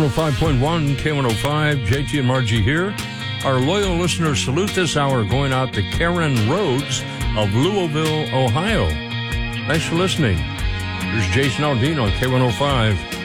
105.1 K105, JT and Margie here. Our loyal listeners salute this hour going out to Karen Rhodes of Louisville, Ohio. Thanks for listening. Here's Jason Aldean on K105.